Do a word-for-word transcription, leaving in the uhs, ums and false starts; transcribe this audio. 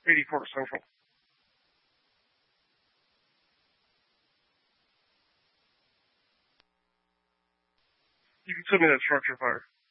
eighty-four Central. You can send me that structure fire.